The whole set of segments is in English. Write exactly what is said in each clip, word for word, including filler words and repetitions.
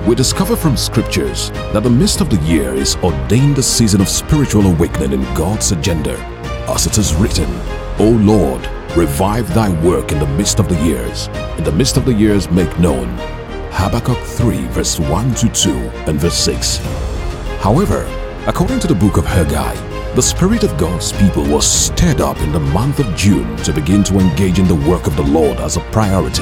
we discover from scriptures that the midst of the year is ordained a season of spiritual awakening in God's agenda. As it is written, O Lord, revive thy work in the midst of the years. In the midst of the years make known. Habakkuk three verse one to two and verse six. However, according to the book of Haggai, the spirit of God's people was stirred up in the month of June to begin to engage in the work of the Lord as a priority.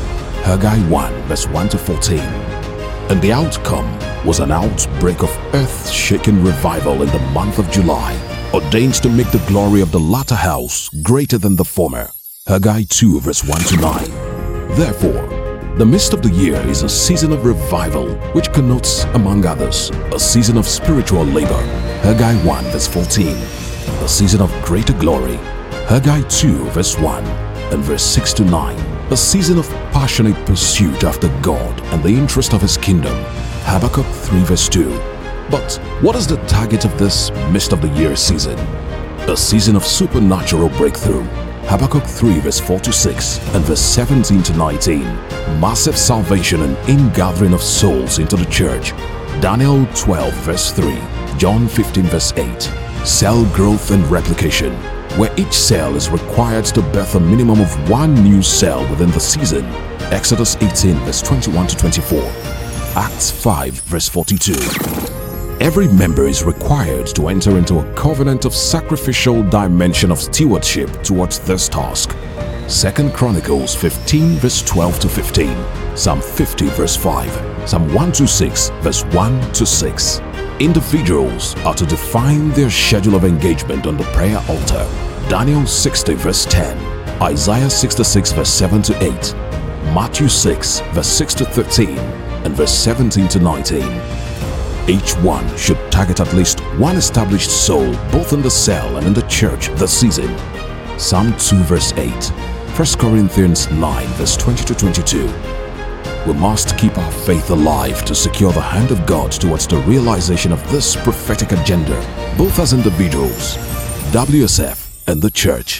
Haggai one verse one to fourteen. And the outcome was an outbreak of earth-shaking revival in the month of July, ordained to make the glory of the latter house greater than the former. Haggai two verse one to nine. Therefore, the midst of the year is a season of revival, which connotes, among others, a season of spiritual labor. Haggai one verse fourteen. A season of greater glory. Haggai two verse one and verse six to nine. A season of passionate pursuit after God and the interest of His kingdom. Habakkuk three verse two. But what is the target of this midst of the year season? A season of supernatural breakthrough. Habakkuk three verse four to six and verse seventeen to nineteen. Massive salvation and ingathering of souls into the church. Daniel twelve verse three. John fifteen verse eight. Cell growth and replication, where each cell is required to birth a minimum of one new cell within the season. Exodus eighteen verse twenty-one to twenty-four. Acts five verse forty-two. Every member is required to enter into a covenant of sacrificial dimension of stewardship towards this task. Second Chronicles fifteen verse twelve to fifteen. Psalm fifty verse five. Psalm one twenty-six verse one to six. Individuals are to define their schedule of engagement on the prayer altar. Daniel sixty verse ten. Isaiah sixty-six verse seven to eight. Matthew six verse six to thirteen and verse seventeen to nineteen. Each one should target at least one established soul both in the cell and in the church this season. Psalm two verse eight. First Corinthians nine verse twenty to twenty-two. We must keep our faith alive to secure the hand of God towards the realization of this prophetic agenda, both as individuals, W S F, and the church.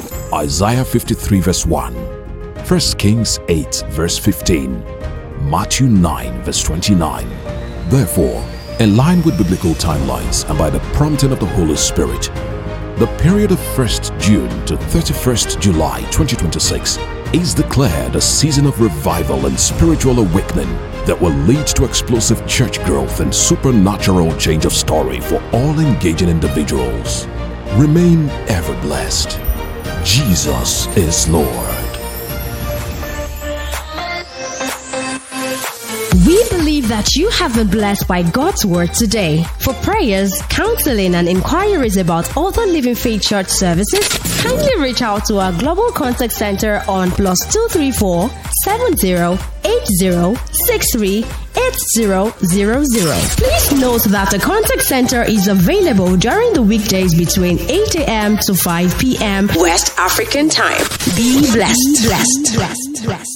Isaiah fifty-three verse one. First Kings eight verse fifteen. Matthew nine verse twenty-nine. Therefore, in line with biblical timelines and by the prompting of the Holy Spirit, the period of first June to thirty-first July twenty twenty-six is declared a season of revival and spiritual awakening that will lead to explosive church growth and supernatural change of story for all engaging individuals. Remain ever blessed. Jesus is Lord. We believe that you have been blessed by God's Word today. For prayers, counseling, and inquiries about other Living Faith Church services, kindly reach out to our Global Contact Center on plus two three four, seven zero eight zero six three eight zero zero zero. Please note that the Contact Center is available during the weekdays between eight a m to five p m West African Time. Be blessed. Be blessed. blessed. blessed.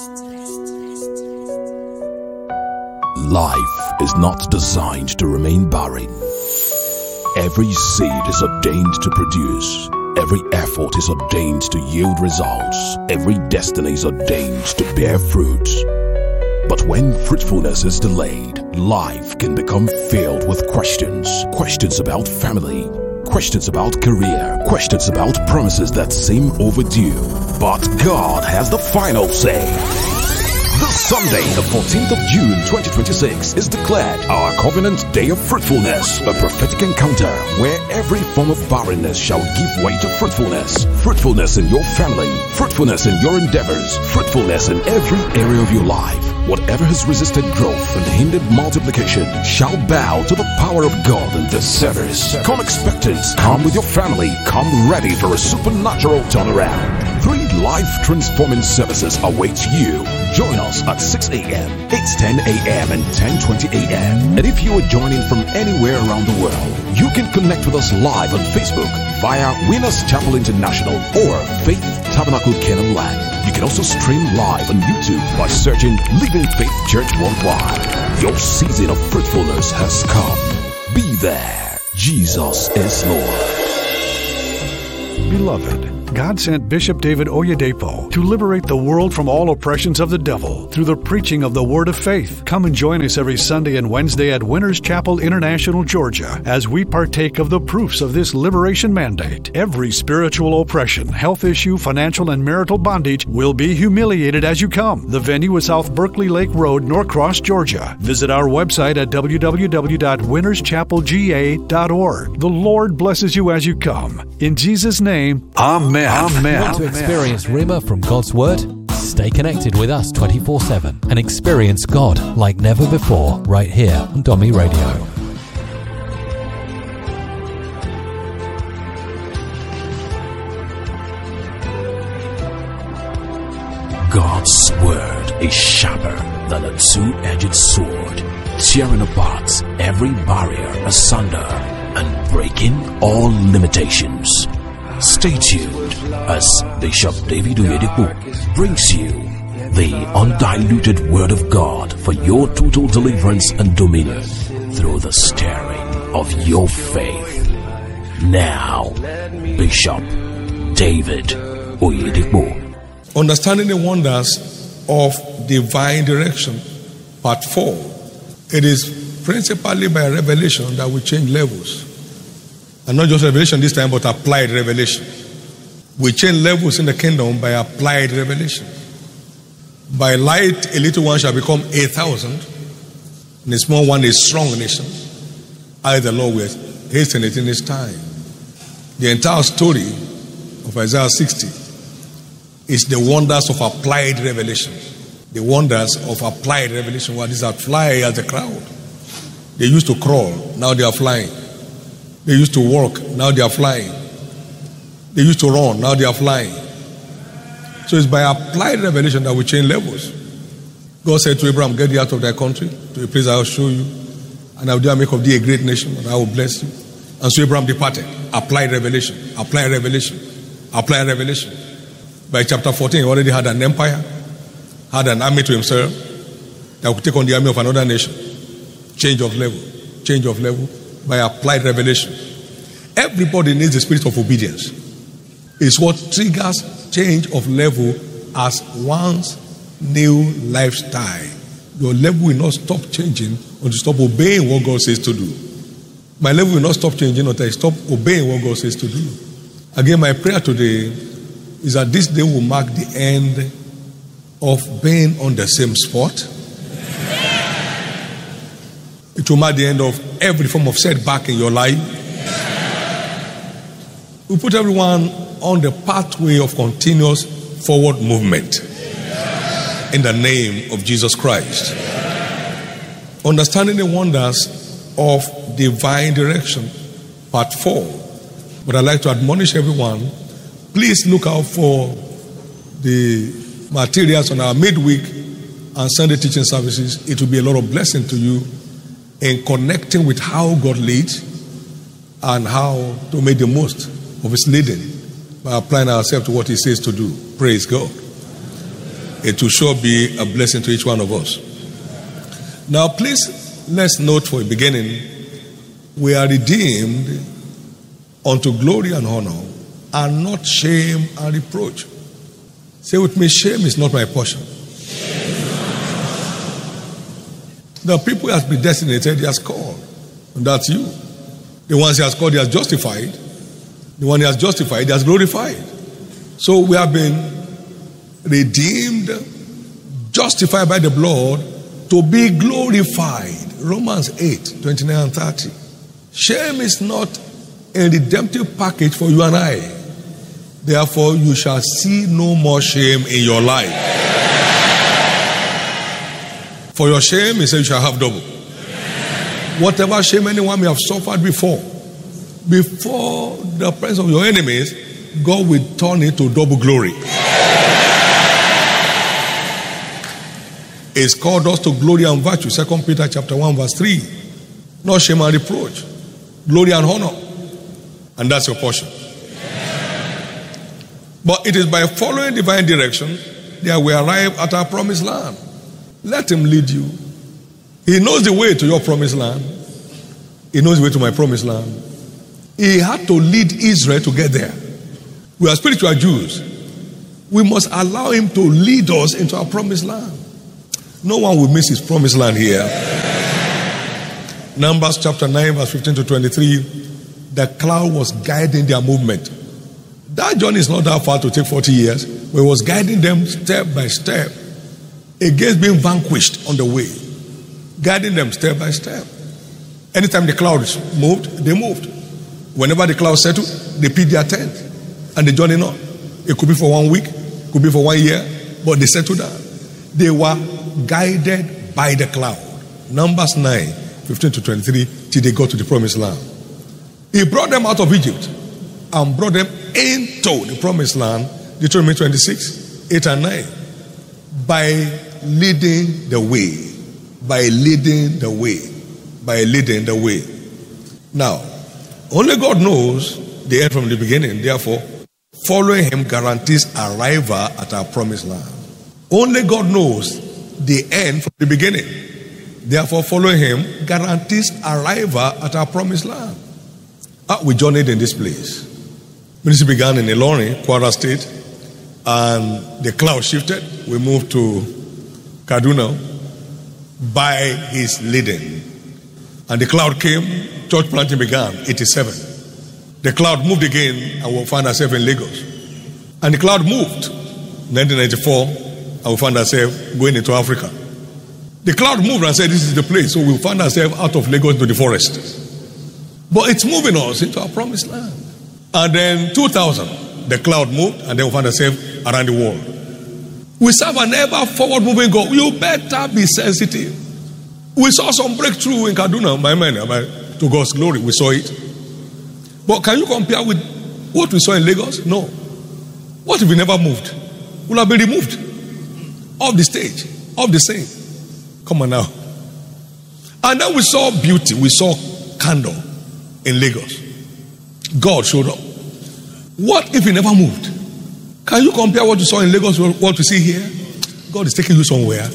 Life is not designed to remain barren. Every seed is ordained to produce. Every effort is ordained to yield results. Every destiny is ordained to bear fruit. But when fruitfulness is delayed, life can become filled with questions. Questions about family. Questions about career. Questions about promises that seem overdue. But God has the final say. This Sunday, the fourteenth of June twenty twenty-six, is declared our Covenant Day of Fruitfulness, a prophetic encounter where every form of barrenness shall give way to fruitfulness. Fruitfulness in your family, fruitfulness in your endeavors, fruitfulness in every area of your life. Whatever has resisted growth and hindered multiplication shall bow to the power of God in this service. Come expectant, come with your family, come ready for a supernatural turnaround. Three life-transforming services await you. Join us at six a m, eight ten a m, and ten twenty a m And if you are joining from anywhere around the world, you can connect with us live on Facebook via Winners Chapel International or Faith Tabernacle Canaan Land. You can also stream live on YouTube by searching Living Faith Church Worldwide. Your season of fruitfulness has come. Be there. Jesus is Lord. Beloved, God sent Bishop David Oyedepo to liberate the world from all oppressions of the devil through the preaching of the Word of Faith. Come and join us every Sunday and Wednesday at Winners Chapel International, Georgia, as we partake of the proofs of this liberation mandate. Every spiritual oppression, health issue, financial and marital bondage will be humiliated as you come. The venue is South Berkeley Lake Road, Norcross, Georgia. Visit our website at w w w dot winners chapel g a dot org. The Lord blesses you as you come. In Jesus' name, Amen. Amen. Want to experience Rhema from God's Word? Stay connected with us twenty-four seven and experience God like never before right here on Domi Radio. God's Word is sharper than a two-edged sword, tearing apart every barrier asunder and breaking all limitations. Stay tuned as Bishop David Oyedepo brings you the undiluted Word of God for your total deliverance and dominion through the stirring of your faith. Now, Bishop David Oyedepo. Understanding the wonders of divine direction, part four. It is principally by revelation that we change levels. And not just revelation this time, but applied revelation. We change levels in the kingdom by applied revelation. By light, a little one shall become a thousand, and a small one a strong nation. I, the Lord, will hasten it in his time. The entire story of Isaiah sixty is the wonders of applied revelation. The wonders of applied revelation. What is that? Fly as a crowd. They used to crawl, now they are flying. They used to walk, now they are flying. They used to run, now they are flying. So it's by applied revelation that we change levels. God said to Abraham, get thee out of thy country, to a place I will show you, and I will there make of thee a great nation, and I will bless you. And so Abraham departed. Applied revelation, applied revelation, applied revelation. By chapter fourteen, he already had an empire, had an army to himself, that would take on the army of another nation. Change of level, change of level. By applied revelation. Everybody needs the spirit of obedience. It's what triggers change of level as one's new lifestyle. Your level will not stop changing until you stop obeying what God says to do. My level will not stop changing until I stop obeying what God says to do. Again, my prayer today is that this day will mark the end of being on the same spot. It will mark the end of every form of setback in your life. We put everyone on the pathway of continuous forward movement in the name of Jesus Christ. Understanding the wonders of divine direction, part four. But I'd like to admonish everyone, please look out for the materials on our midweek and Sunday teaching services. It will be a lot of blessing to you in connecting with how God leads and how to make the most of his leading by applying ourselves to what he says to do. Praise God. It will sure be a blessing to each one of us. Now please, let's note for a beginning, we are redeemed unto glory and honor, and not shame and reproach. Say with me, shame is not my portion. The people he has predestinated, he has called. And that's you. The ones he has called, he has justified. The one he has justified, he has glorified. So we have been redeemed, justified by the blood, to be glorified. Romans eight, twenty-nine and thirty. Shame is not a redemptive package for you and I. Therefore, you shall see no more shame in your life. For your shame, he said, you shall have double. Whatever shame anyone may have suffered before, before the presence of your enemies, God will turn it to double glory. It's called us to glory and virtue. Second Peter chapter one verse three. Not shame and reproach. Glory and honor. And that's your portion. But it is by following divine direction that we arrive at our promised land. Let him lead you. He knows the way to your promised land. He knows the way to my promised land. He had to lead Israel to get there. We are spiritual Jews. We must allow him to lead us into our promised land. No one will miss his promised land here. Numbers chapter nine, verse fifteen to twenty-three. The cloud was guiding their movement. That journey is not that far to take forty years. But it was guiding them step by step against being vanquished on the way. Guiding them step by step. Anytime the cloud moved, they moved. Whenever the cloud settled, they pitched their tent and they journeyed on. It could be for one week, it could be for one year, but they settled down. They were guided by the cloud. Numbers nine, fifteen to twenty-three, till they got to the promised land. He brought them out of Egypt and brought them into the promised land, Deuteronomy twenty-six, eight and nine, by leading the way. By leading the way. By leading the way. Now, only God knows the end from the beginning. Therefore, following him guarantees arrival at our promised land. Only God knows the end from the beginning. Therefore, following him guarantees arrival at our promised land. Ah, we journeyed in this place. Ministry began in Ilorin, Kwara State, and the cloud shifted. We moved to Kaduna by his leading. And the cloud came, church planting began, eighty-seven. The cloud moved again, and we found ourselves in Lagos. And the cloud moved, nineteen ninety-four, and we found ourselves going into Africa. The cloud moved and said, this is the place. So we found ourselves out of Lagos into the forest. But it's moving us into our promised land. And then two thousand, the cloud moved, and then we found ourselves around the world. We serve an ever forward moving God. You better be sensitive. We saw some breakthrough in Kaduna, my man, to God's glory. We saw it. But can you compare with what we saw in Lagos? No. What if we never moved? We'll have been removed off the stage, off the scene. Come on now. And then we saw beauty. We saw candor in Lagos. God showed up. What if he never moved? Can you compare what you saw in Lagos with what we see here? God is taking you somewhere.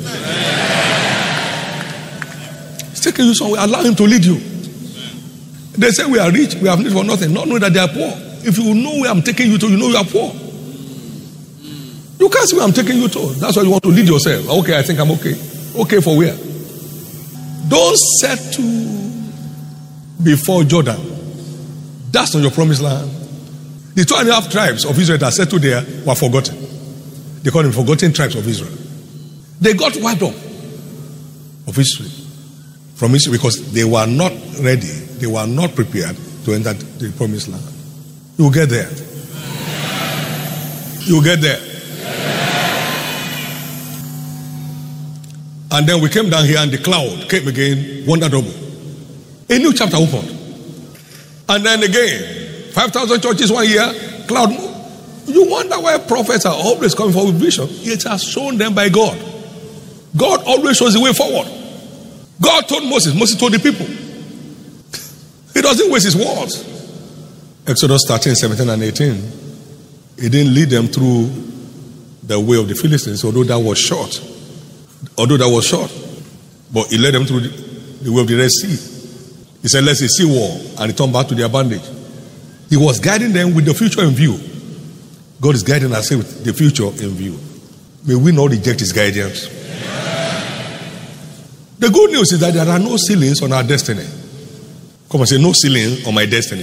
He's taking you somewhere. Allow him to lead you. They say we are rich, we have need for nothing. Not knowing that they are poor. If you know where I'm taking you to, you know you are poor. You can't see where I'm taking you to. That's why you want to lead yourself. Okay, I think I'm okay. Okay for where? Don't settle before Jordan. That's not your promised land. The two and a half tribes of Israel that settled there were forgotten. They call them forgotten tribes of Israel. They got wiped off of history. From history because they were not ready. They were not prepared to enter the promised land. You will get there. You will get there. And then we came down here and the cloud came again, wonder double. A new chapter opened. And then again, five thousand churches one year, cloud moved. You wonder why prophets are always coming forward with vision. It has shown them by God. God always shows the way forward. God told Moses, Moses told the people. He doesn't waste his words. Exodus thirteen, seventeen and eighteen. He didn't lead them through the way of the Philistines, although that was short. Although that was short. But he led them through the, the way of the Red Sea. He said, let's see, sea war, and he turned back to their bondage. He was guiding them with the future in view. God is guiding us with the future in view. May we not reject his guidance. The good news is that there are no ceilings on our destiny. Come and say, no ceiling on my destiny.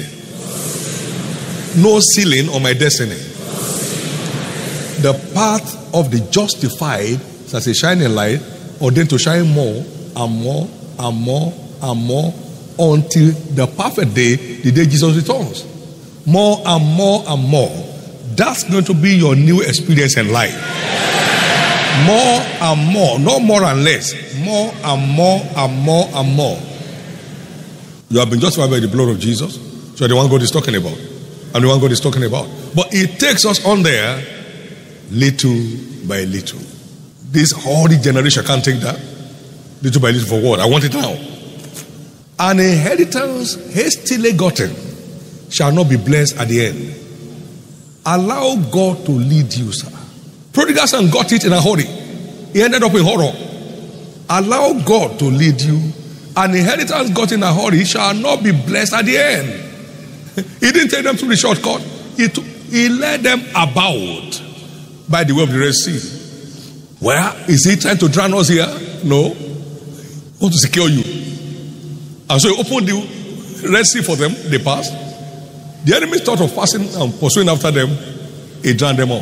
No ceiling on my destiny. The path of the justified, as a shining light, ordained to shine more and more and more and more until the perfect day, the day Jesus returns. More and more and more. That's going to be your new experience in life. More and more, not more and less. More and more and more and more. You have been justified by the blood of Jesus. So the one God is talking about. And the one God is talking about. But it takes us on there little by little. This holy generation can't take that. Little by little for what? I want it now. An inheritance hastily gotten shall not be blessed at the end. Allow God to lead you, sir. Prodigal son got it in a hurry. He ended up in horror. Allow God to lead you. An inheritance got in a hurry shall not be blessed at the end. He didn't take them through the shortcut. He took, He led them about by the way of the Red Sea. Well, is he trying to drown us here? No. He wants to secure you. And so he opened the Red Sea for them. They passed. The enemy thought of passing and pursuing after them. He drowned them all.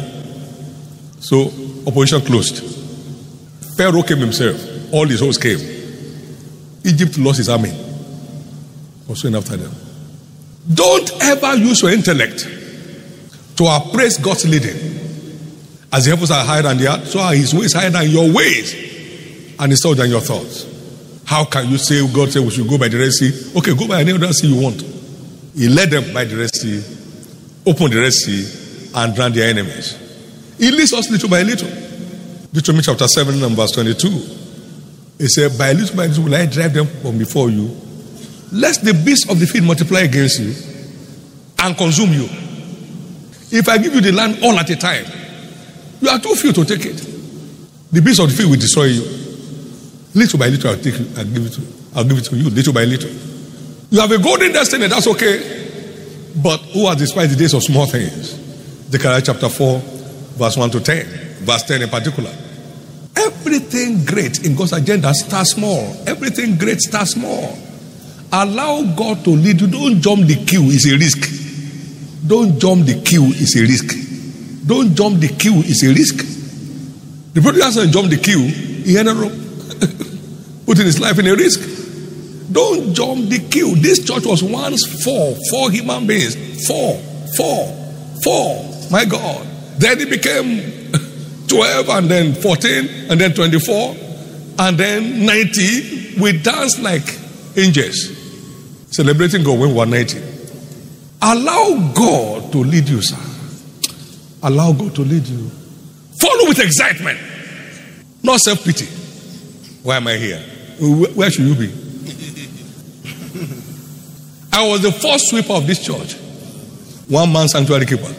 So operation closed. Pharaoh came himself. All his hosts came. Egypt lost his army. Pursuing after them. Don't ever use your intellect to appraise God's leading. As the heavens are higher than the earth, so are his ways higher than your ways, and his thoughts than your thoughts. How can you say God said we should go by the Red Sea? Okay, go by any other sea you want. He led them by the Red Sea, opened the Red Sea, and drowned their enemies. He leads us little by little. Deuteronomy chapter seven and verse twenty-two. He said, by little by little will I drive them from before you, lest the beasts of the field multiply against you and consume you. If I give you the land all at a time, you are too few to take it. The beasts of the field will destroy you. Little by little, I'll take you. I'll give it to you. I'll give it to you. Little by little. You have a golden destiny. That's okay. But who has despised the days of small things? Zechariah chapter four, verse one to ten. Verse ten in particular. Everything great in God's agenda starts small. Everything great starts small. Allow God to lead you. Don't jump the queue. It's a risk. Don't jump the queue. It's a risk. Don't jump the queue, it's a risk. The prodigal son jumped the queue, he ended up putting his life in a risk. Don't jump the queue. This church was once four, four human beings. Four, four, four. My God. Then it became twelve, and then fourteen, and then twenty-four, and then ninety. We danced like angels, celebrating God when we were ninety. Allow God to lead you, sir. Allow God to lead you. Follow with excitement, not self-pity. Why am I here? Where should you be? I was the first sweeper of this church. One man sanctuary keeper.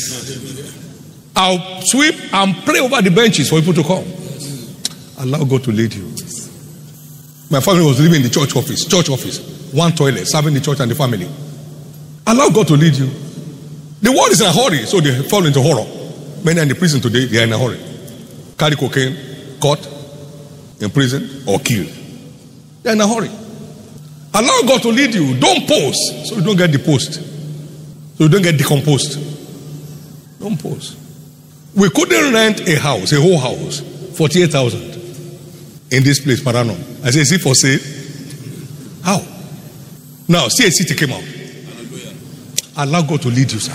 I'll sweep and pray over the benches for people to come. Allow God to lead you. My family was living in the church office. Church office. One toilet, serving the church and the family. Allow God to lead you. The world is in a hurry, so they fall into horror. Many are in the prison today, they are in a hurry. Carry cocaine, caught, in prison, or killed. They are in a hurry. Allow God to lead you. Don't post, so you don't get deposed. So you don't get decomposed. Don't post. We couldn't rent a house, a whole house, forty-eight thousand in this place, per annum. I said, is it for sale? How? Now, C A C came out. Allow God to lead you, sir.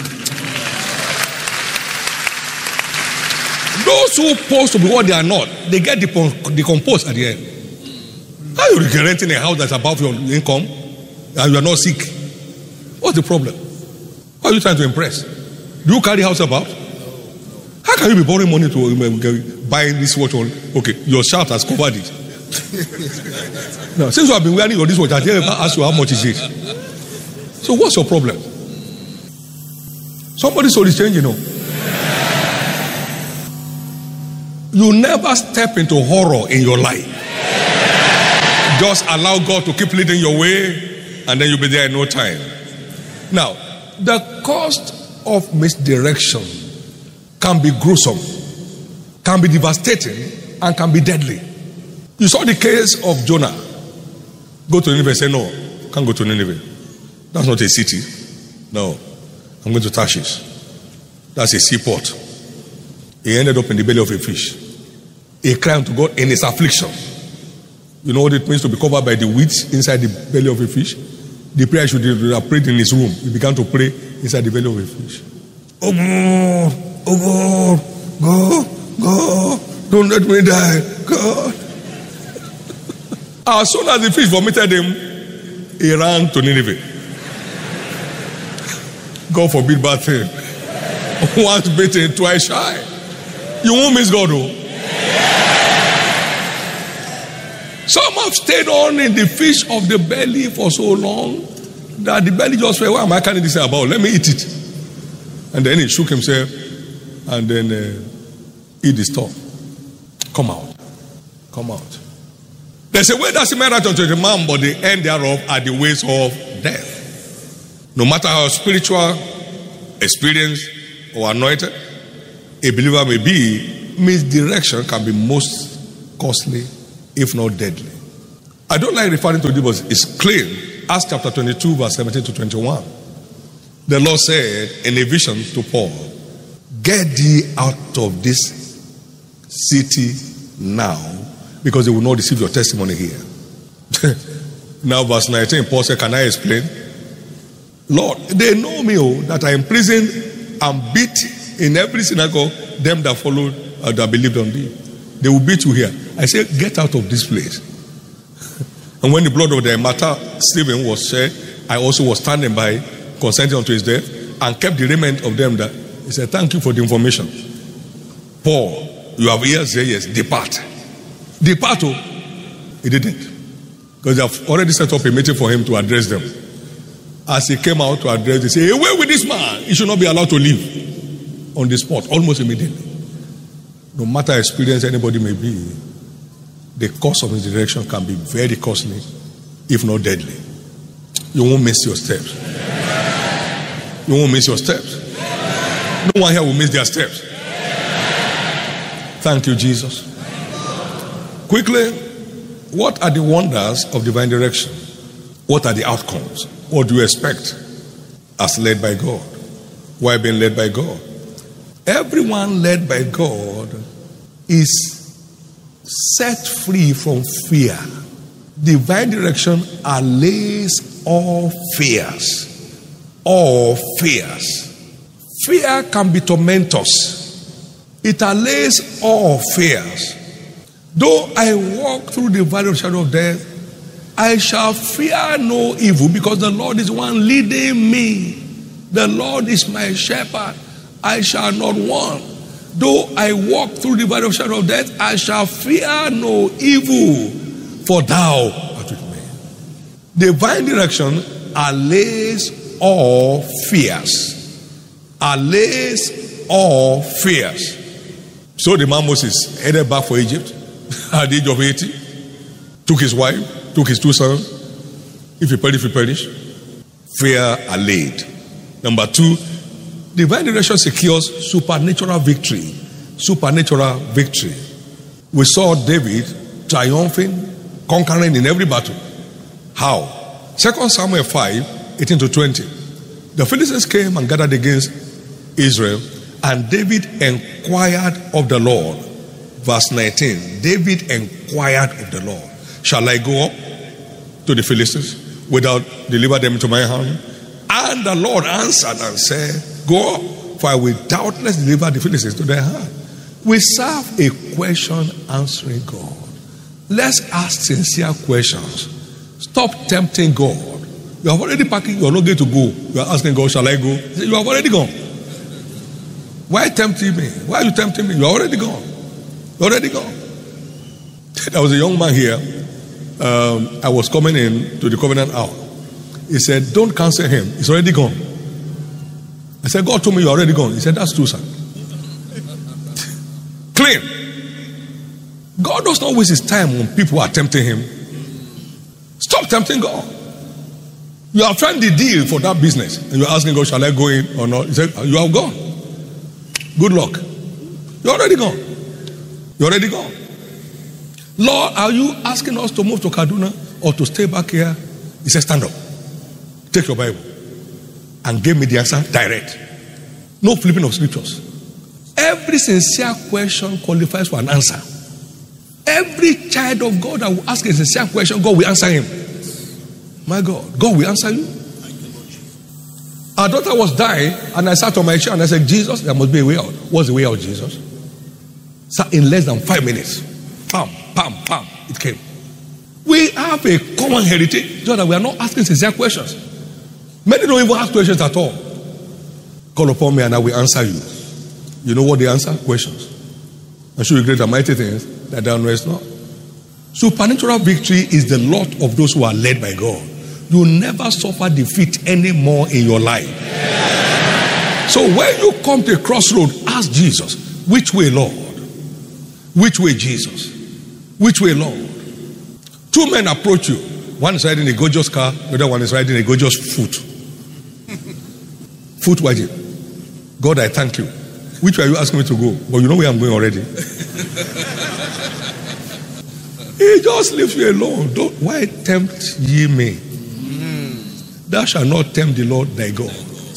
Those who pose to be what they are not, they get decomposed at the end. How are you renting a house that's above your income and you are not sick? What's the problem? How are you trying to impress? Do you carry house about? How can you be borrowing money to buy this watch? On? Okay, your shirt has covered it. Now, since you have been wearing your this watch, I never ask you how much is it. So what's your problem? Somebody's soul is changing, you know. You never step into horror in your life. Just allow God to keep leading your way, and then you'll be there in no time. Now, the cost of misdirection can be gruesome, can be devastating, and can be deadly. You saw the case of Jonah. Go to Nineveh, say no, can't go to Nineveh. That's not a city. No. I'm going to Tarshish. That's a seaport. He ended up in the belly of a fish. He cried to God in his affliction. You know what it means to be covered by the weeds inside the belly of a fish? The prayer should have prayed in his room. He began to pray inside the belly of a fish. Oh God, oh God, God, God, don't let me die, God. As soon as the fish vomited him, he ran to Nineveh. God forbid bad thing. Once bitten, twice shy. You won't miss God, though. Some have stayed on in the fish of the belly for so long that the belly just fell. What am I carrying this about? Let me eat it. And then he shook himself and then uh, eat the stuff. Come out. Come out. There's a way that seemeth right unto the man, but the end thereof are the ways of death. No matter how spiritual experience or anointed a believer may be, misdirection can be most costly, if not deadly. I don't like referring to it, but it's clear. Acts chapter twenty-two, verse seventeen to twenty-one. The Lord said in a vision to Paul, "Get thee out of this city now, because they will not receive your testimony here." Now verse nineteen, Paul said, "Can I explain? Lord, they know me, oh, that I imprisoned and beat in every synagogue them that followed, uh, that believed on thee. They will beat you here." I said, "Get out of this place." And when the blood of the martyr Stephen was shed, I also was standing by, consenting unto his death, and kept the raiment of them that. He said, "Thank you for the information. Paul, you have ears, say yes, depart." Depart, oh. He didn't. Because they have already set up a meeting for him to address them. As he came out to address, they say, "Away with this man. He should not be allowed to leave." On the spot, almost immediately. No matter how experienced anybody may be, the cost of misdirection can be very costly, if not deadly. You won't miss your steps. You won't miss your steps. No one here will miss their steps. Thank you, Jesus. Quickly, what are the wonders of divine direction? What are the outcomes? What do you expect as led by God? Why being led by God? Everyone led by God is set free from fear. Divine direction allays all fears. All fears. Fear can be tormentous. It allays all fears. Though I walk through the valley of the shadow of death, I shall fear no evil, because the Lord is one leading me. The Lord is my shepherd. I shall not want. Though I walk through the valley of the shadow of death, I shall fear no evil, for thou art with me. Divine direction allays all fears. Allays all fears. So the man Moses headed back for Egypt at the age of eighty, took his wife, took his two sons. If he perish, he perish. Fear allayed. Number two, divine direction secures supernatural victory. Supernatural victory. We saw David triumphing, conquering in every battle. How? Second Samuel five, eighteen to twenty. The Philistines came and gathered against Israel, and David inquired of the Lord. Verse nineteen. David inquired of the Lord, "Shall I go up to the Philistines without deliver them into my hand?" And the Lord answered and said, "Go up, for I will doubtless deliver the Philistines to their hand." We serve a question answering God. Let's ask sincere questions. Stop tempting God. You have already packed, you are not going to go. You are asking God, "Shall I go?" He said, "You have already gone. Why tempting me? Why are you tempting me? You are already gone. You are already gone." There was a young man here. Um, I was coming in to the covenant hour. He said, "Don't cancel him. He's already gone." I said, "God told me you're already gone." He said, "That's true, sir." Clean. God does not waste his time when people are tempting him. Stop tempting God. You have found the deal for that business, and you're asking God, "Shall I go in or not?" He said, "You have gone. Good luck. You're already gone. You're already gone." Lord, are you asking us to move to Kaduna or to stay back here? He said, "Stand up. Take your Bible and give me the answer direct. No flipping of scriptures." Every sincere question qualifies for an answer. Every child of God that will ask a sincere question, God will answer him. My God, God will answer you. Our daughter was dying, and I sat on my chair and I said, "Jesus, there must be a way out." What's the way out, Jesus? So in less than five minutes, pam, pam, pam, it came. We have a common heritage, so that we are not asking sincere questions. Many don't even ask questions at all. Call upon me and I will answer you. You know what the answer? Questions. And show you great and mighty things that thou knowest not. Supernatural victory is the lot of those who are led by God. You never suffer defeat anymore in your life. So when you come to a crossroad, ask Jesus, "Which way, Lord? Which way, Jesus? Which way, Lord?" Two men approach you. One is riding a gorgeous car, the other one is riding a gorgeous foot. Foot wagon. God, I thank you. Which way are you asking me to go? But you know where I'm going already. He just leaves you alone. Don't, why tempt ye me? Mm. Thou shalt not tempt the Lord thy God.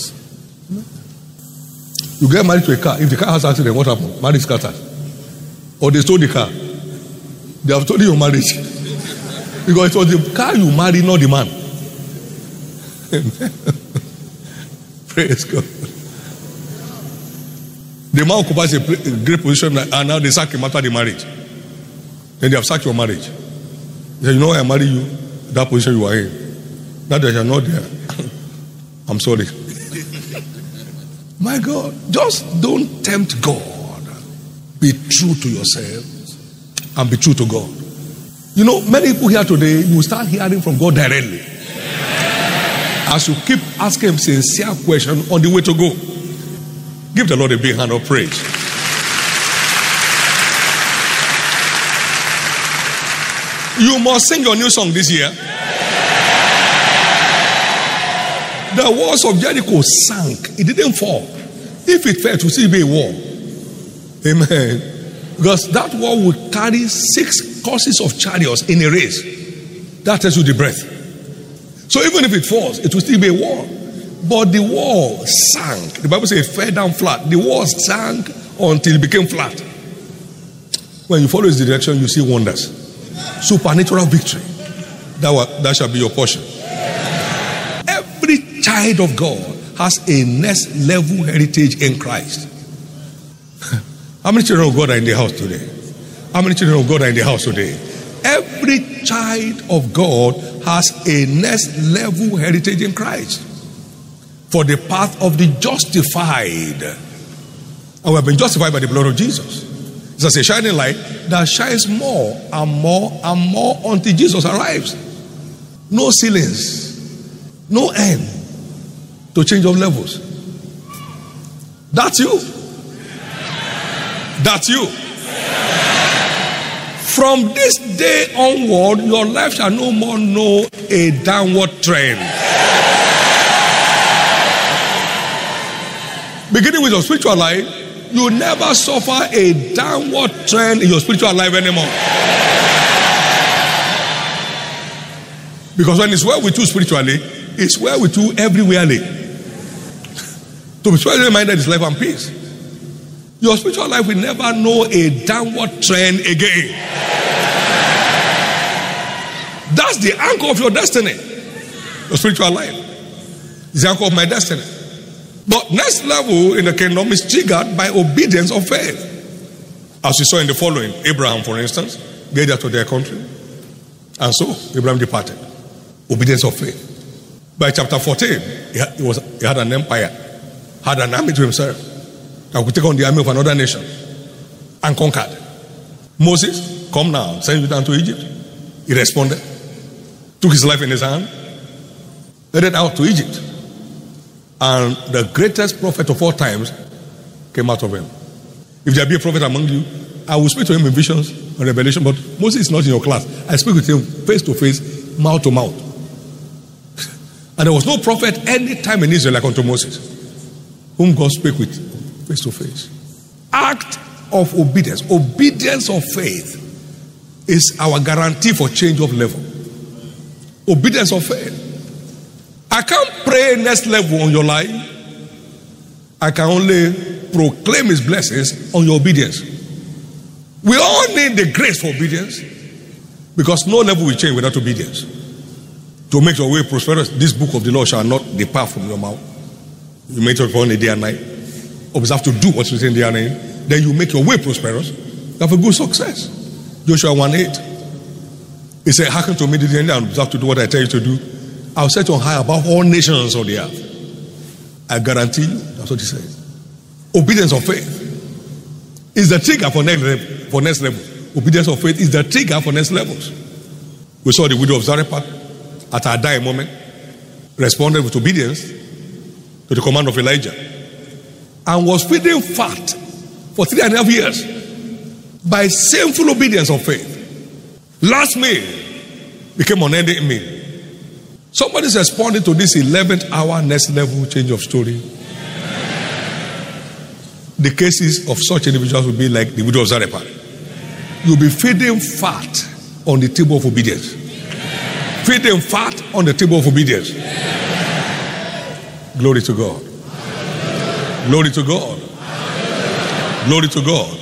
You get married to a car. If the car has accident, what happens? Marriage scattered. Or they stole the car. They have stolen your marriage. Because it was the car you married, not the man. Praise God. The man occupies a great position and now they sack him after the marriage. Then they have sacked your marriage. They say, you know why I marry you? That position you are in. Now that you are not there. I'm sorry. My God, just don't tempt God. Be true to yourself and be true to God. You know, many people here today, you will start hearing from God directly. As you keep asking him sincere questions on the way to go. Give the Lord a big hand of praise. You must sing your new song this year. The walls of Jericho sank. It didn't fall. If it fell, it would still be a wall. Amen. Because that wall would carry six courses of chariots in a race. That tells you the breadth. So even if it falls, it will still be a wall. But the wall sank. The Bible says it fell down flat. The wall sank until it became flat. When you follow this direction, you see wonders. Supernatural victory. That, will, that shall be your portion. Every child of God has a next level heritage in Christ. How many children of God are in the house today? How many children of God are in the house today? Every child of God has a next level heritage in Christ. For the path of the justified. And we have been justified by the blood of Jesus. It's as a shining light that shines more and more and more until Jesus arrives. No ceilings. No end to change of levels. That's you. That's you. From this day onward, your life shall no more know a downward trend. Beginning with your spiritual life, you never suffer a downward trend in your spiritual life anymore. Because when it's well with you spiritually, it's well with you everywherely. To be spiritually minded is life and peace. Your spiritual life will never know a downward trend again. That's the anchor of your destiny. Your spiritual life is the anchor of my destiny. But next level in the kingdom is triggered by obedience of faith. As we saw in the following, Abraham, for instance, gathered to their country. And so Abraham departed. Obedience of faith. By chapter fourteen, he had, he was, he had an empire, had an army to himself, and could take on the army of another nation and conquered. Moses, come now, send you down to Egypt. He responded, took his life in his hand, headed out to Egypt. And the greatest prophet of all times came out of him. If there be a prophet among you, I will speak to him in visions and revelation, but Moses is not in your class. I speak with him face to face, mouth to mouth. And there was no prophet any time in Israel like unto Moses, whom God spake with face to face. Act of obedience, obedience of faith is our guarantee for change of level. Obedience of faith. I can't pray next level on your life. I can only proclaim his blessings on your obedience. We all need the grace for obedience, because no level will change without obedience. To make your way prosperous, this book of the law shall not depart from your mouth. You meditate upon it day and night. Observe to do what's written there and night. Then you make your way prosperous. You have a good success. Joshua one eight. He said, hearken to me diligently and observe to do what I tell you to do. I'll set you on high above all nations of the earth. I guarantee you, that's what he says. Obedience of faith is the trigger for next level. For next level. Obedience of faith is the trigger for next levels. We saw the widow of Zarephath at her dying moment responded with obedience to the command of Elijah and was feeding fat for three and a half years by sinful obedience of faith. Last meal became unending meal. Somebody's responding to this eleventh hour next level change of story. the cases of such individuals will be like the widow of Zarephath. You'll be feeding fat on the table of obedience. Feeding fat on the table of obedience. Glory to God. Glory to God. Glory to God.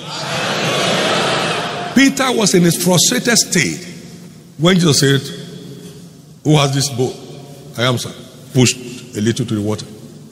Peter was in his frustrated state when Jesus said, "Who has this boat?" "I am, sir." Pushed a little to the water.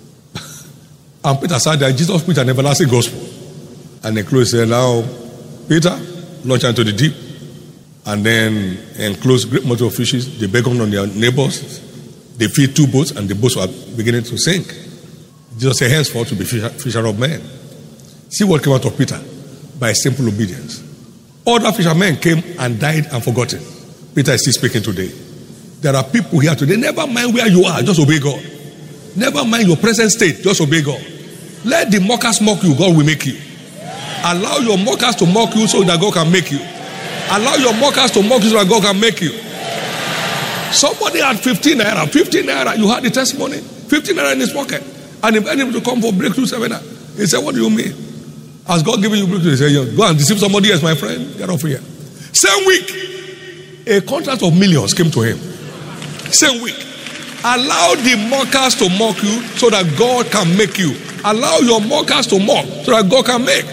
And Peter said that Jesus preached an everlasting gospel. And the close said, "Now, Peter, launch into the deep." And then enclosed great multitude of fishes. They beckoned on their neighbors. They filled two boats, and the boats were beginning to sink. Jesus said, "Henceforth to be fisher, fisher of men." See what came out of Peter? By simple obedience. Other fishermen came and died and forgotten. Peter is still speaking today. There are people here today. Never mind where you are, just obey God. Never mind your present state, just obey God. Let the mockers mock you, God will make you. Allow your mockers to mock you so that God can make you. Allow your mockers to mock you so that God can make you. Somebody had fifteen naira, fifteen naira, you had the testimony, fifteen naira in his pocket, and invited him to come for breakthrough seminar. He said, "What do you mean? Has God given you breakthrough?" He said, "Yeah, go and deceive somebody else, my friend. Get off here." Same week, a contract of millions came to him. Same week. Allow the mockers to mock you so that God can make you. Allow your mockers to mock so that God can make.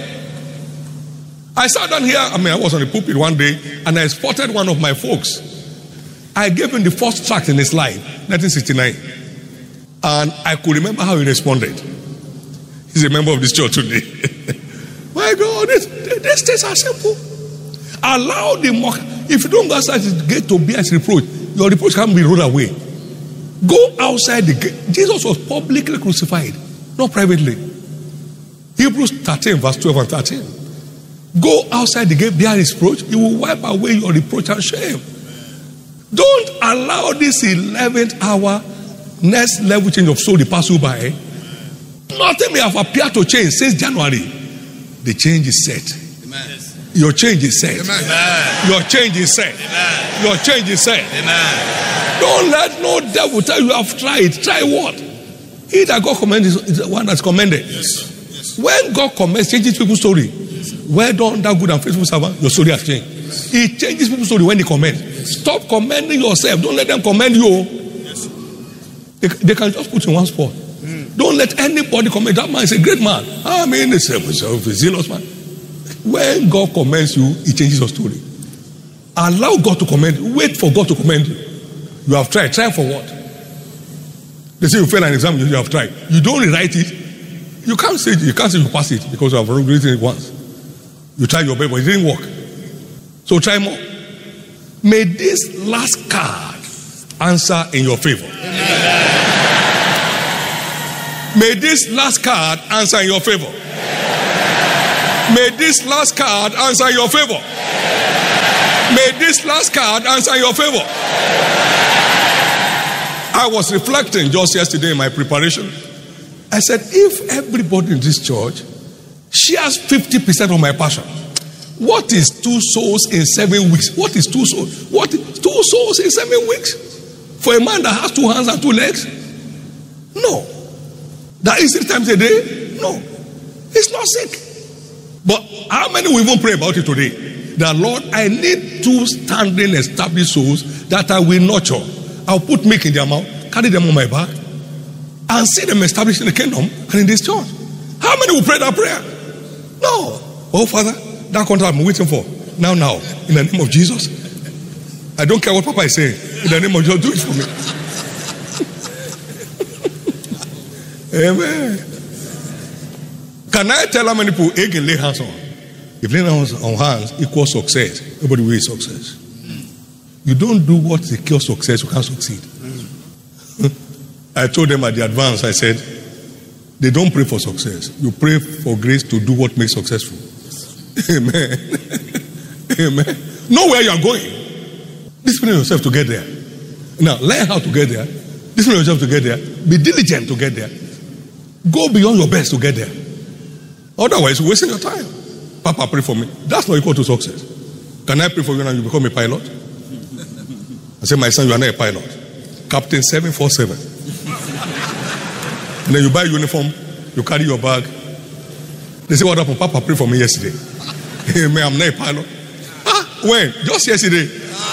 I sat down here, I mean, I was on the pulpit one day, and I spotted one of my folks. I gave him the first tract in his life, nineteen sixty-nine. And I could remember how he responded. He's a member of this church today. My God, this, these things are simple. Allow the mocker. If you don't go outside the gate to bear his reproach, your reproach can be rolled away. Go outside the gate. Jesus was publicly crucified, not privately. Hebrews thirteen, verse twelve and thirteen. Go outside the gate, bear his reproach. He will wipe away your reproach and shame. Don't allow this eleventh hour, next level change of soul to pass you by. Nothing may have appeared to change since January. The change is set. Amen. Your change is set. Amen. Your change is set. Amen. Your change is set. Amen. Don't let no devil tell you have tried. Try what? He that God commends is the one that's commended. Yes. Yes. When God commends, changes people's story. Yes. Well done, that good and faithful servant. Your story has changed. Yes. He changes people's story when he commends. Yes. Stop commending yourself. Don't let them commend you. Yes. They, they can just put you in one spot. Mm. Don't let anybody commend. That man is a great man. I mean, he's a, he's a zealous man. When God commends you, he changes your story. Allow God to commend you. Wait for God to commend you. You have tried. Try for what? They say you fail an exam, you have tried. You don't rewrite it. You can't say you can't say you pass it because you have already written it once. You tried your best, but it didn't work. So try more. May this last card answer in your favor. Amen. May this last card answer in your favor. May this last card answer in your favor. May this last card answer in your favor. I was reflecting just yesterday in my preparation. I said, if everybody in this church shares fifty percent of my passion, what is two souls in seven weeks? What is two souls? What is two souls in seven weeks? For a man that has two hands and two legs? No. That is three times a day? No. It's not sick. But how many will even pray about it today? That Lord, I need two standing established souls that I will nurture. I'll put milk in their mouth, carry them on my back, and see them established in the kingdom and in this church. How many will pray that prayer? No. Oh, Father, that contract I'm waiting for. Now, now, in the name of Jesus. I don't care what Papa is saying. In the name of Jesus, do it for me. Amen. Can I tell how many people he can lay hands on? If laying hands on hands equals success, everybody will success. You don't do what secures success, you can't succeed. I told them at the advance, I said, they don't pray for success. You pray for grace to do what makes successful. Amen. Amen. Know where you are going. Discipline yourself to get there. Now, learn how to get there. Discipline yourself to get there. Be diligent to get there. Go beyond your best to get there. Otherwise, you're wasting your time. Papa, pray for me. That's not equal to success. Can I pray for you now you become a pilot? I say, my son, you are not a pilot. Captain seven forty-seven. And then you buy a uniform, you carry your bag, They say, what happened? Papa prayed for me yesterday. Man, I'm not a pilot. Ah, when? Just yesterday.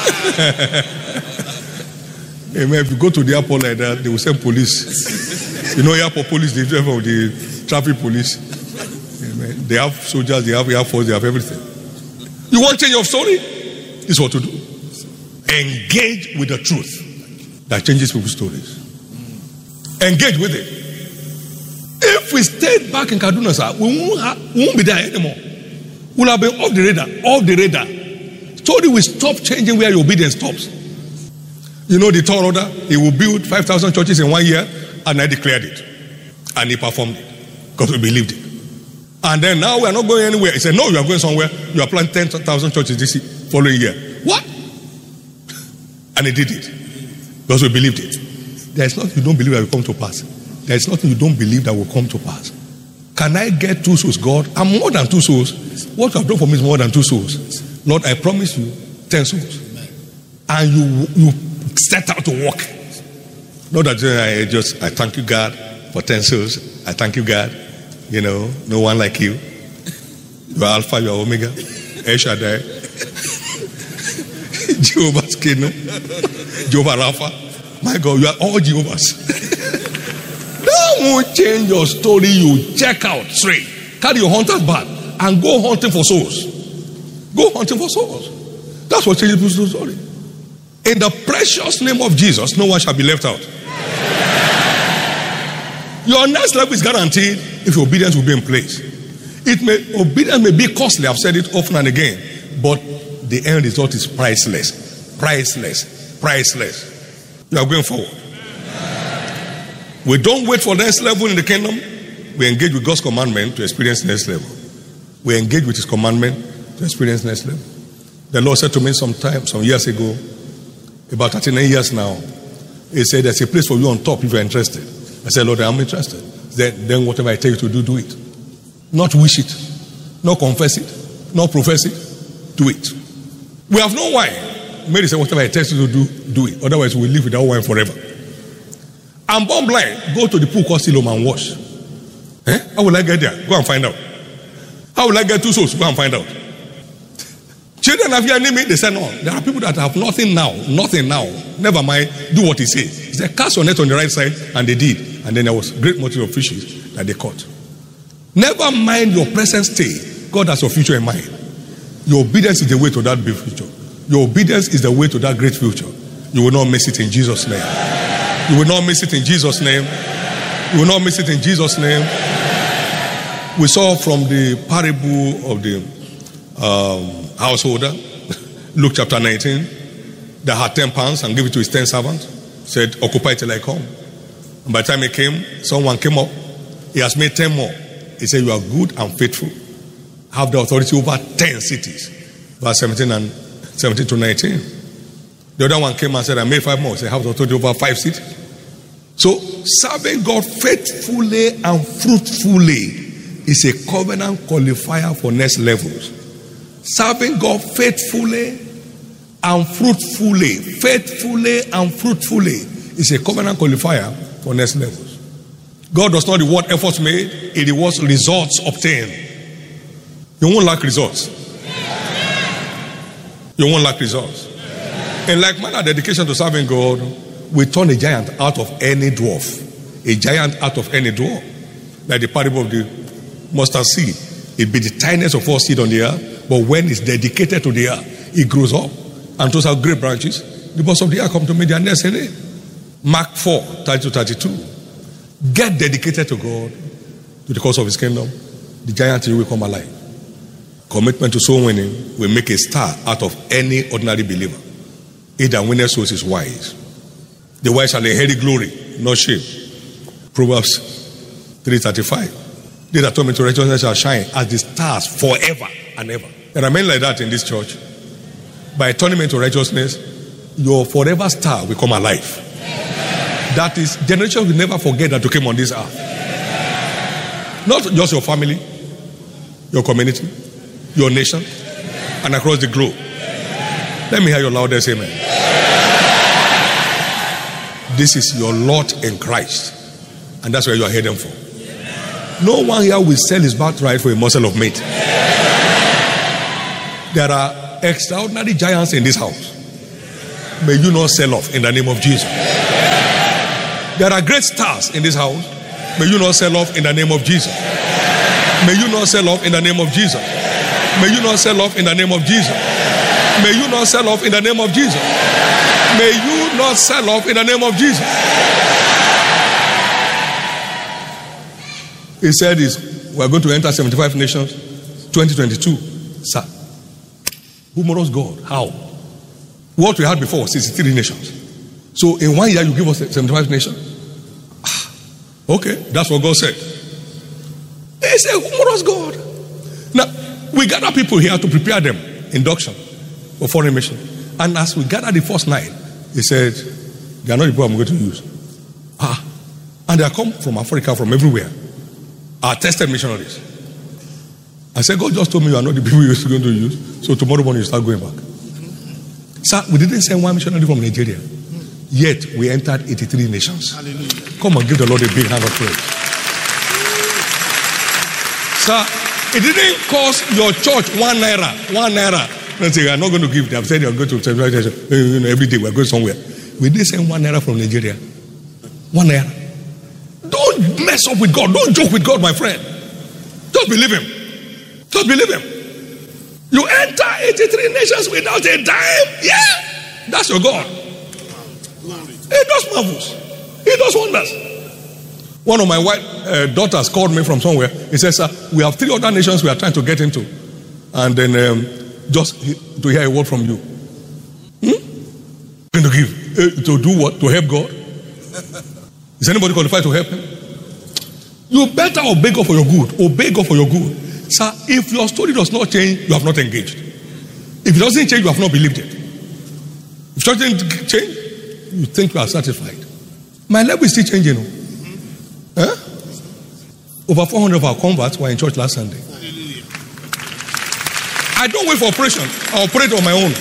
Amen. If you go to the airport like that, they will send police. You know, airport police, they have the traffic police. Amen. They have soldiers, they have air force, they have everything. You want change of story? This is what to do. Engage with the truth that changes people's stories. Engage with it. If we stayed back in Kaduna, sir, we won't, have, we won't be there anymore. We'll have been off the radar, off the radar. Story will stop changing where your obedience stops. You know the Thor order, he will build five thousand churches in one year, and I declared it. And he performed it. Because we believed it. And then now we are not going anywhere. He said, no, you are going somewhere. You are planting ten thousand churches this following year. What? And he did it. Because we believed it. There is nothing you don't believe that will come to pass. There is nothing you don't believe that will come to pass. Can I get two souls, God? I'm more than two souls. What you have done for me is more than two souls. Lord, I promise you ten souls. And you you set out to walk. Not that I just, I thank you, God, for ten souls. I thank you, God. You know, no one like you. You are Alpha, you are Omega. El Shaddai. Jehovah's Kingdom. Jehovah Rapha. My God, you are all Jehovah's. Don't change your story. You check out straight. Carry your hunter's bag and go hunting for souls. Go hunting for souls. That's what changes people's story. In the precious name of Jesus, no one shall be left out. Your next level is guaranteed if your obedience will be in place. It may obedience may be costly. I've said it often and again, but the end result is priceless, priceless, priceless. You are going forward. We don't wait for the next level in the kingdom. We engage with God's commandment to experience next level. We engage with His commandment to experience next level. The Lord said to me some time, some years ago, about thirty-nine years now, He said, there's a place for you on top if you're interested. I said, Lord, I'm interested. Then, then whatever I tell you to do, do it. Not wish it, not confess it, not profess it, do it. We have no wine. Mary said, whatever I tell you to do, do it. Otherwise, we'll live without wine forever. I'm born blind. Go to the pool called Siloam and wash. Eh? How will I get there? Go and find out. How will I get two souls? Go and find out. Children have you any me? They said no. There are people that have nothing now. Nothing now. Never mind. Do what He says. He said, cast your net on the right side. And they did. And then there was great multitude of fishes that they caught. Never mind your present state. God has your future in mind. Your obedience is the way to that big future. Your obedience is the way to that great future. You will not miss it in Jesus' name. You will not miss it in Jesus' name. You will not miss it in Jesus' name. We saw from the parable of the um, householder, Luke chapter nineteen, that had ten pounds and gave it to his ten servants. Said, occupy till I come. And by the time he came, someone came up. He has made ten more. He said, you are good and faithful. Have the authority over ten cities. Verse seventeen and seventeen to nineteen. The other one came and said, I made five more. He said, have the authority over five cities. So, serving God faithfully and fruitfully is a covenant qualifier for next levels. Serving God faithfully and fruitfully, faithfully and fruitfully is a covenant qualifier for next levels. God does not reward efforts made, He rewards results obtained. You won't lack results. You won't lack results. In like manner, dedication to serving God will turn a giant out of any dwarf. A giant out of any dwarf. Like the parable of the mustard seed. It be the tiniest of all seed on the earth, but when it's dedicated to the earth, it grows up and throws out great branches. The birds of the earth come to meet their nest in it. Mark four, thirty to thirty-two. Get dedicated to God, to the cause of His kingdom. The giant will come alive. Commitment to soul winning will make a star out of any ordinary believer. He that winneth souls is wise. The wise shall inherit glory, not shame. Proverbs three thirty-five. They that turn into righteousness shall shine as the stars forever and ever. There are men like that in this church. By turning into righteousness, your forever star will come alive. That is, generations will never forget that you came on this earth. Not just your family, your community, your nation, and across the globe. Let me hear your loudest amen. This is your lot in Christ, and that's where you are heading for. No one here will sell his birthright for a morsel of meat. There are extraordinary giants in this house. May you not sell off in the name of Jesus. There are great stars in this house. May you not sell off in the name of Jesus. May you not sell off in the name of Jesus. May you not sell off in the name of Jesus. May you not sell off in the name of Jesus. May you not sell off in the name of Jesus. He said this, we are going to enter seventy-five nations, twenty twenty-two. Sir, humorous God, how? What we had before, sixty-three nations. So in one year you give us seventy-five nations? Ah, okay, that's what God said. He's a humorous God. Now, we gather people here to prepare them, induction for foreign mission. And as we gather the first night, he said, they are not the people I'm going to use. Ah, and they are come from Africa, from everywhere. Are tested missionaries. I said, God just told me you are not the people you're going to use. So tomorrow morning you start going back. Sir, we didn't send one missionary from Nigeria. Yet we entered eighty-three nations. Hallelujah. Come and give the Lord a big hand of praise. Sir, it didn't cost your church one naira. One naira. Don't say, I'm not going to give. They have said you're going to every day. We're going somewhere. We didn't send one naira from Nigeria. One naira. Don't mess up with God. Don't joke with God, my friend. Just believe him. Just believe him. You enter eighty-three nations without a dime. Yeah. That's your God. He does marvels. He does wonders. One of my wife, uh, daughters called me from somewhere. He says, sir, we have three other nations we are trying to get into. And then um, just to hear a word from you. Hmm? Going to give. Uh, to do what? To help God? Is anybody qualified to help him? You better obey God for your good. Obey God for your good. Sir, if your story does not change, you have not engaged. If it doesn't change, you have not believed it. If it doesn't change, you think you are satisfied. My level is still changing. Huh? Over four hundred of our converts were in church last Sunday. I don't wait for operation. I operate on my own.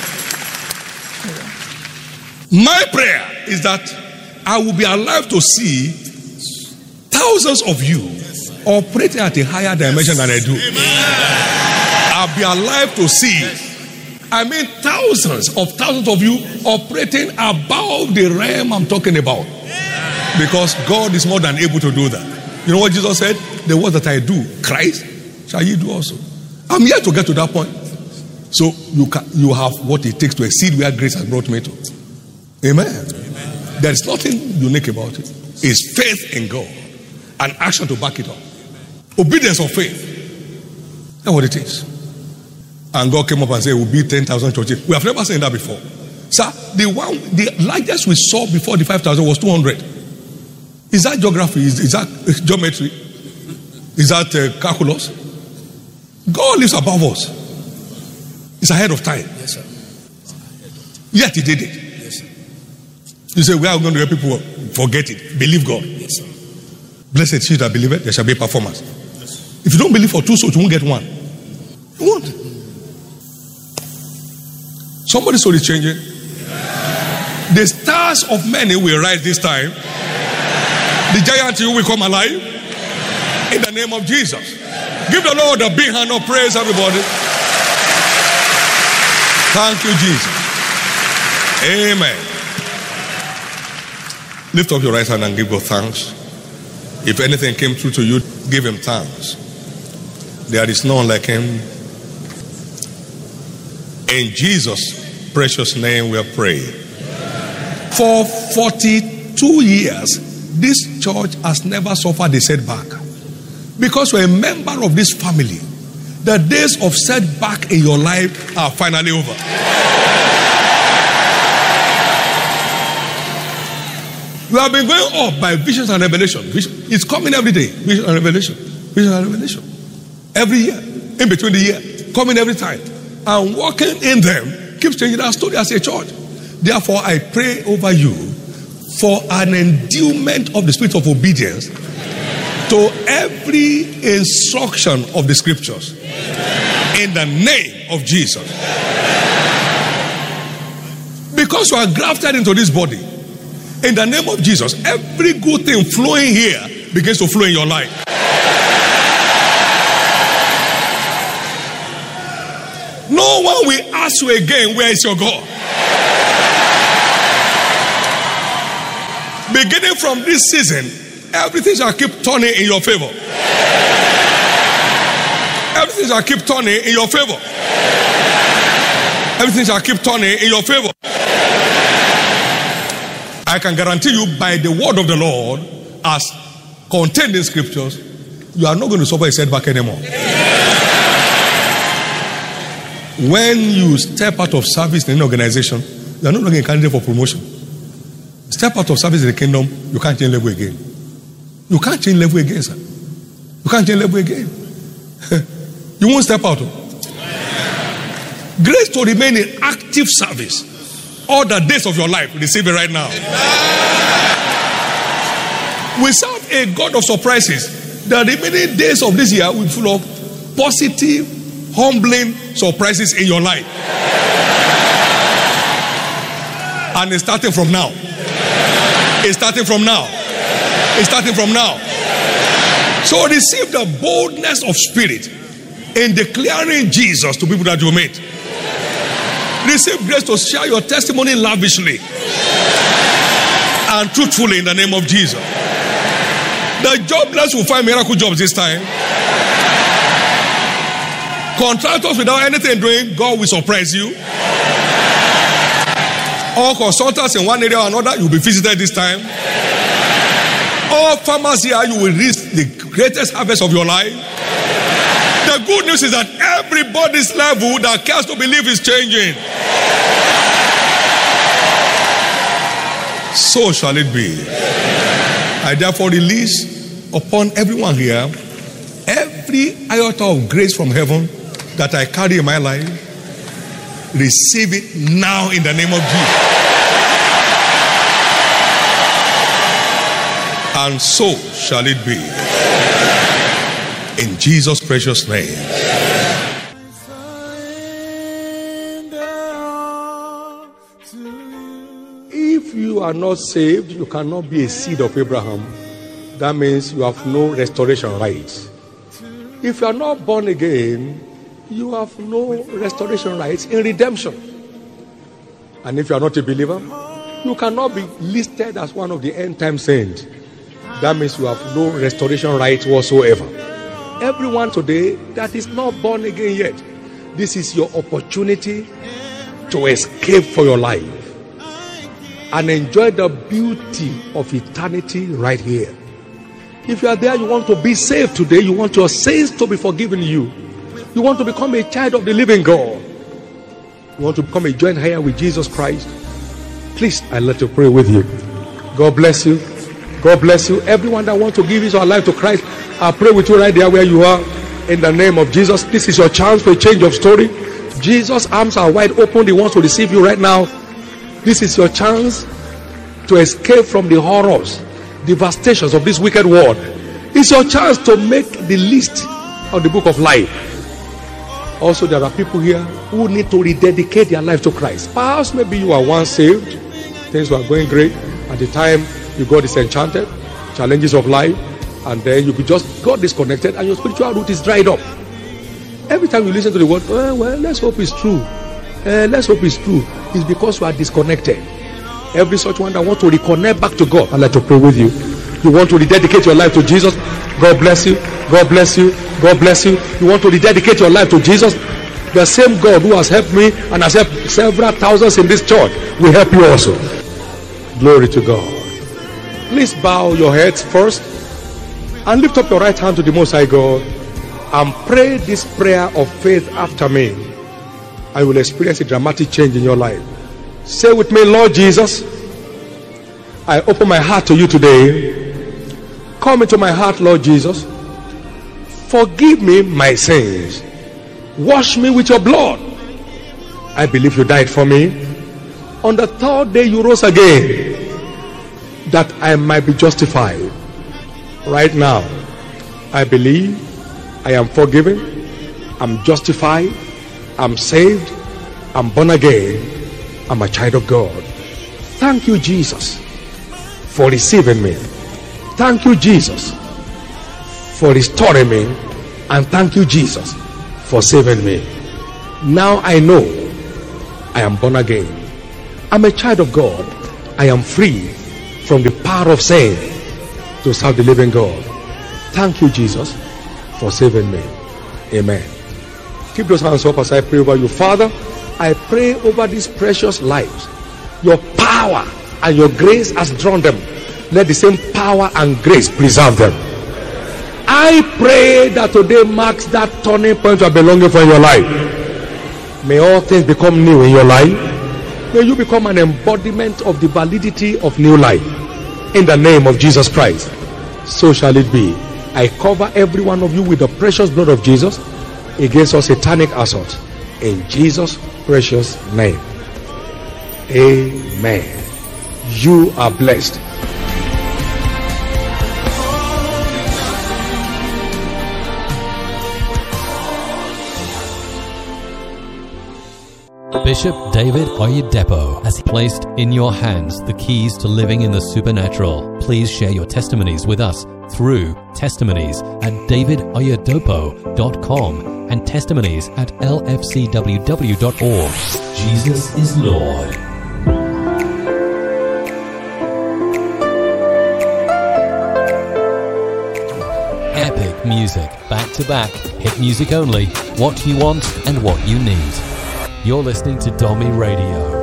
My prayer is that I will be alive to see thousands of you operating at a higher dimension than I do. I'll be alive to see, I mean thousands of thousands of you operating above the realm I'm talking about. Because God is more than able to do that. You know what Jesus said? The work that I do, Christ, shall you do also. I'm here to get to that point. So you can, you have what it takes to exceed where grace has brought me to. Amen. Amen. There is nothing unique about it. It's faith in God and action to back it up. Obedience of faith. That's what it is. And God came up and said, we'll build ten thousand churches. We have never seen that before. Sir, the one, the largest we saw before the five thousand was two hundred. Is that geography? Is, is that geometry? Is that uh, calculus? God lives above us. It's ahead of time. Yes, sir. Yet he did it. Yes, sir. You say, we are going to help people forget it. Believe God. Yes, sir. Blessed she that believe it, there shall be performance. Yes. If you don't believe for two souls, you won't get one. You won't. Somebody's soul is changing. The stars of many will rise this time. The giant you will come alive. In the name of Jesus. Give the Lord a big hand of praise, everybody. Thank you, Jesus. Amen. Lift up your right hand and give God thanks. If anything came through to you, give him thanks. There is none like him. In Jesus' precious name we are praying. For forty-two years, this church has never suffered a setback. Because you're a member of this family, the days of setback in your life are finally over. We have been going up by visions and revelation. It's coming every day. Vision and revelation. Vision and revelation. Every year. In between the year. Coming every time. And walking in them keeps changing our story as a church. Therefore, I pray over you for an endowment of the spirit of obedience to every instruction of the scriptures. In the name of Jesus. Because you are grafted into this body. In the name of Jesus, every good thing flowing here begins to flow in your life. No one will ask you again, where is your God? Beginning from this season, everything shall keep turning in your favor. Everything shall keep turning in your favor. Everything shall keep turning in your favor. I can guarantee you by the word of the Lord as contained in scriptures, you are not going to suffer a setback anymore. When you step out of service in an organization, you are no longer a candidate for promotion. Step out of service in the kingdom, you can't change level again. You can't change level again, sir. You can't change level again. You won't step out. Grace to remain in active service all the days of your life. Receive it right now. We serve a God of surprises. The remaining days of this year will be full of positive, humbling surprises in your life. And it's starting from now. It's starting from now. It's starting from now. So receive the boldness of spirit in declaring Jesus to people that you meet. Receive grace to share your testimony lavishly and truthfully in the name of Jesus. The jobless will find miracle jobs this time. Contractors without anything doing, God will surprise you. All consultants in one area or another, you'll be visited this time. All farmers here, you will reach the greatest harvest of your life. The good news is that everybody's level that cares to believe is changing. So shall it be. I therefore release upon everyone here every iota of grace from heaven that I carry in my life. Receive it now in the name of Jesus. And so shall it be. In Jesus' precious name. If you are not saved, you cannot be a seed of Abraham. That means you have no restoration rights. If you are not born again, you have no restoration rights in redemption. And if you are not a believer, you cannot be listed as one of the end time saints. That means you have no restoration rights whatsoever. Everyone today that is not born again yet, this is your opportunity to escape for your life and enjoy the beauty of eternity right here. If you are there, you want to be saved today, you want your sins to be forgiven you, you want to become a child of the living God, you want to become a joint heir with Jesus Christ, please, I'd like to pray with you. God bless you. God bless you. Everyone that wants to give his or her life to Christ, I pray with you right there where you are. In the name of Jesus, this is your chance for a change of story. Jesus' arms are wide open. He wants to receive you right now. This is your chance to escape from the horrors, devastations of this wicked world. It's your chance to make the list of the book of life. Also, there are people here who need to rededicate their life to Christ. Perhaps maybe you are once saved, things were going great at the time you got disenchanted, challenges of life, and then you just got disconnected and your spiritual root is dried up. Every time you listen to the word, oh, well, let's hope it's true. Uh, let's hope it's true. It's because you are disconnected. Every such one that wants to reconnect back to God, I'd like to pray with you. You want to rededicate your life to Jesus? God bless you. God bless you. God bless you. You want to rededicate your life to Jesus? The same God who has helped me and has helped several thousands in this church will help you also. Glory to God. Please bow your heads first and lift up your right hand to the Most High God and pray this prayer of faith after me. I will experience a dramatic change in your life. Say with me, Lord Jesus, I open my heart to you today. Come into my heart, Lord Jesus. Forgive me my sins. Wash me with your blood. I believe you died for me. On the third day you rose again, that I might be justified. Right now, I believe I am forgiven, I'm justified, I'm saved, I'm born again, I'm a child of God. Thank you, Jesus, for receiving me. Thank you, Jesus, for restoring me. And thank you, Jesus, for saving me. Now I know I am born again. I'm a child of God. I am free from the power of sin to serve the living God. Thank you, Jesus, for saving me. Amen. Keep those hands up as I pray over you. Father, I pray over these precious lives. Your power and your grace has drawn them. Let the same power and grace preserve them. I pray that today marks that turning point you are belonging for in your life. May all things become new in your life. May you become an embodiment of the validity of new life. In the name of Jesus Christ. So shall it be. I cover every one of you with the precious blood of Jesus against all satanic assault. In Jesus' precious name. Amen. You are blessed. Bishop David Oyedepo has placed in your hands the keys to living in the supernatural. Please share your testimonies with us through testimonies at david oyedepo dot com and testimonies at l f c w w dot org. Jesus is Lord. Epic music, back to back, hit music only, what you want and what you need. You're listening to Domi Radio.